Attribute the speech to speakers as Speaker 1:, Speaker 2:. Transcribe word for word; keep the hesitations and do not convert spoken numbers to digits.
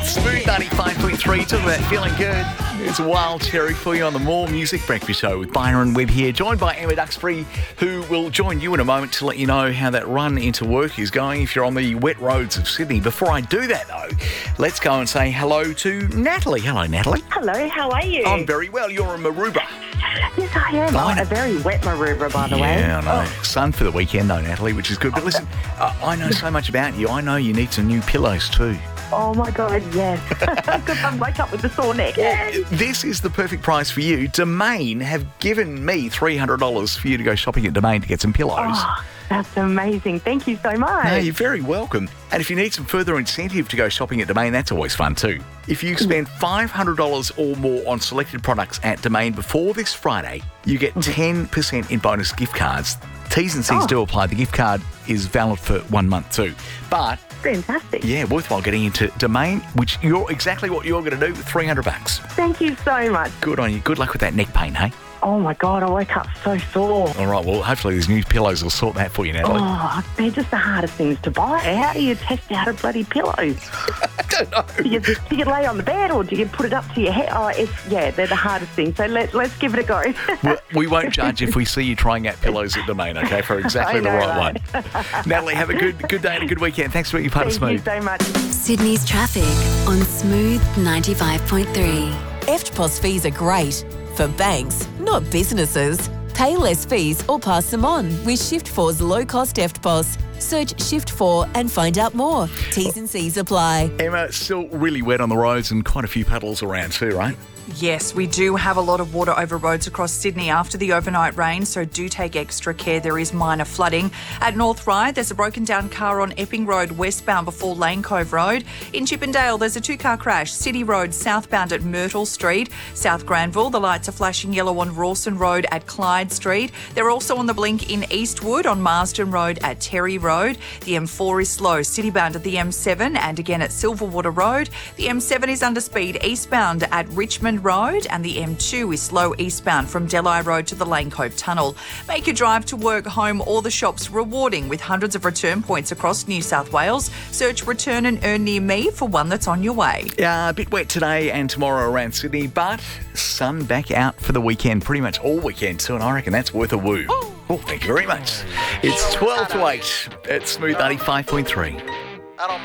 Speaker 1: Smooth ninety-five point three, talking about feeling good. It's Wild Cherry for you on the More Music Breakfast Show with Byron Webb here, joined by Emma Duxbury, who will join you in a moment to let you know how that run into work is going if you're on the wet roads of Sydney. Before I do that, though, let's go and say hello to Natalie. Hello, Natalie.
Speaker 2: Hello, how are you?
Speaker 1: I'm very well. You're a Maroubra.
Speaker 2: Yes, I am.
Speaker 1: I
Speaker 2: Oh,
Speaker 1: know.
Speaker 2: a very wet Maroubra, by the way.
Speaker 1: Yeah, I know.
Speaker 2: Oh.
Speaker 1: Sun for the weekend, though, Natalie, which is good. But listen, uh, I know so much about you. I know you need some new pillows too.
Speaker 2: Oh, my God, yes. Because I wake up with a sore neck. Yes.
Speaker 1: This is the perfect price for you. Domain have given me three hundred dollars for you to go shopping at Domain to get some pillows.
Speaker 2: Oh, that's amazing. Thank you so much.
Speaker 1: No, you're very welcome. And if you need some further incentive to go shopping at Domain, that's always fun too. If you spend five hundred dollars or more on selected products at Domain before this Friday, you get ten percent in bonus gift cards. T's and C's
Speaker 2: Oh.
Speaker 1: do apply. The gift card is valid for one month too. But
Speaker 2: Fantastic.
Speaker 1: yeah, worthwhile getting into Domain, which you're exactly what you're going to do with three hundred bucks.
Speaker 2: Thank you so much.
Speaker 1: Good on you. Good luck with that neck pain, hey?
Speaker 2: Oh, my God, I woke up so sore.
Speaker 1: All right, well, hopefully these new pillows will sort that for you, Natalie.
Speaker 2: Oh, they're just the hardest things to buy. How do you test out a bloody pillow?
Speaker 1: I don't know.
Speaker 2: Do you, do you lay on the bed or do you put it up to your head? Oh, it's, yeah, they're the hardest thing. So let, let's give it a go.
Speaker 1: Well, we won't judge if we see you trying out pillows at Domain, okay, for exactly
Speaker 2: I
Speaker 1: the
Speaker 2: know,
Speaker 1: right
Speaker 2: right?
Speaker 1: one. Natalie, have a good good day and a good weekend. Thanks for being part of
Speaker 2: Thank you
Speaker 1: Smooth.
Speaker 2: so much.
Speaker 3: Sydney's traffic on Smooth ninety-five point three.
Speaker 4: E F T P O S fees are great for banks, not businesses. Pay less fees or pass them on with Shift four's low-cost E F T P O S. Search Shift four and find out more. T's and C's apply.
Speaker 1: Emma, it's still really wet on the roads and quite a few puddles around too, right?
Speaker 5: Yes, we do have a lot of water over roads across Sydney after the overnight rain, so do take extra care. There is minor flooding. At North Ryde, there's a broken down car on Epping Road westbound before Lane Cove Road. In Chippendale, there's a two-car crash, City Road southbound at Myrtle Street. South Granville, the lights are flashing yellow on Rawson Road at Clyde Street. They're also on the blink in Eastwood on Marsden Road at Terry Road. The M four is slow, citybound at the M seven and again at Silverwater Road. The M seven is under speed eastbound at Richmond Road and the M two is slow eastbound from Delhi Road to the Lane Cove Tunnel. Make your drive to work, home or the shops rewarding with hundreds of return points across New South Wales. Search Return and Earn near me for one that's on your way.
Speaker 1: Yeah, a bit wet today and tomorrow around Sydney, but sun back out for the weekend, pretty much all weekend too, and I reckon that's worth a woo. Oh, thank you very much. It's twelve to eight at Smooth ninety-five point three.